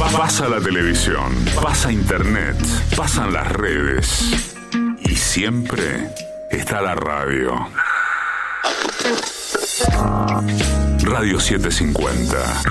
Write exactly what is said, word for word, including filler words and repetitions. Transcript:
Pasa la televisión, pasa internet, pasan las redes y siempre está la radio. Radio setecientos cincuenta.